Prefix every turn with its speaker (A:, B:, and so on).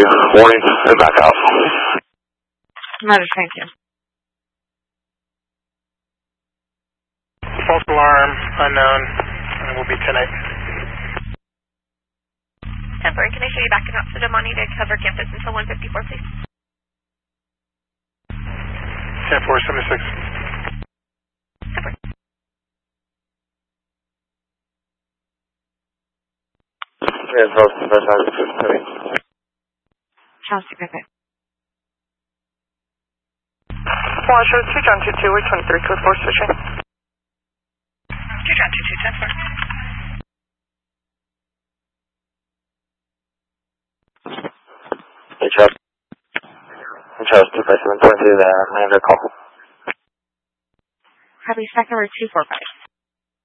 A: warning, and back out.
B: Roger, thank you.
C: False alarm, unknown, and it will be 10-8.
D: 10-4, can I show you back out to Damani to cover campus until 154, please?
C: 10-4, 76.
D: 10-4.
A: Yeah,
B: Chelsea, Pepe.
E: Well, show 2 John 22, we're 23, code 4 switching.
D: 2 John 22, 10-4.
A: Hey, Charles. Hey, Charles, 257, 22, I have a call.
B: Copy, second or 245.